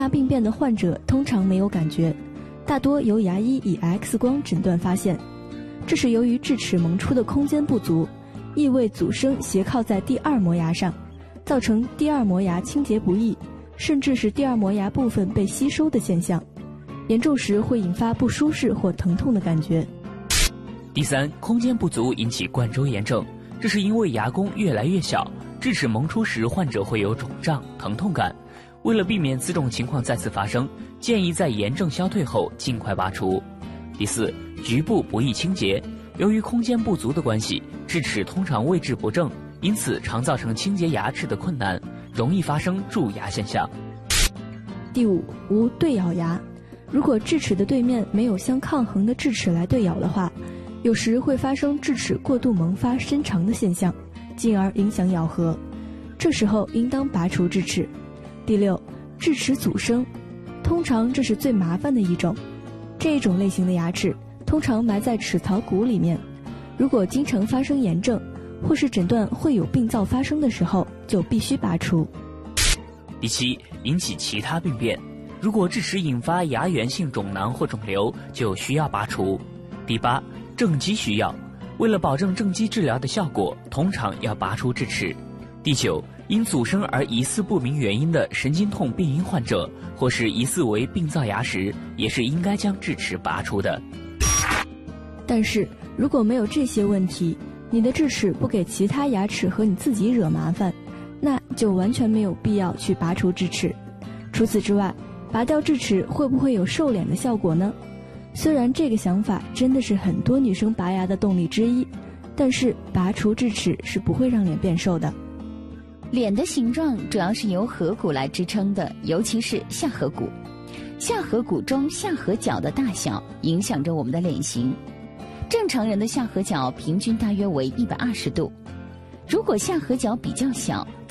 牙病变的患者通常没有感觉，大多由牙医以 X 光诊断发现。这是由于智齿萌出的空间不足，异位阻生斜靠在第二磨牙上，造成第二磨牙清洁不易，甚至是第二磨牙部分被吸收的现象。严重时会引发不舒适或疼痛的感觉。 第三，空间不足引起冠周炎症，这是因为牙弓越来越小，智齿萌出时患者会有肿胀、疼痛感。为了避免此种情况再次发生，建议在炎症消退后尽快拔除。第四，局部不易清洁，由于空间不足的关系，智齿通常位置不正，因此常造成清洁牙齿的困难，容易发生蛀牙现象。 第五，无对咬牙。如果智齿的对面没有相抗衡的智齿来对咬的话，有时会发生智齿过度萌发伸长的现象，进而影响咬合，这时候应当拔除智齿。第六，智齿阻生，通常这是最麻烦的一种。这一种类型的牙齿通常埋在齿槽骨里面，如果经常发生炎症，或是诊断会有病灶发生的时候，就必须拔除。 第七，引起其他病变，如果智齿引发牙源性肿囊或肿瘤，就需要拔除。第八，正畸需要，为了保证正畸治疗的效果，通常要拔除智齿。第九，因阻生而疑似不明原因的神经痛病因患者，或是疑似为病灶牙时，也是应该将智齿拔除的。 但是如果没有这些问题，你的智齿不给其他牙齿和你自己惹麻烦，那就完全没有必要去拔除智齿。除此之外，拔掉智齿会不会有瘦脸的效果呢？虽然这个想法真的是很多女生拔牙的动力之一，但是拔除智齿是不会让脸变瘦的。 脸的形状主要是由颌骨来支撑的，尤其是下颌骨。下颌骨中下颌角的大小影响着我们的脸型。正常人的下颌角平均大约为120度，如果下颌角比较小，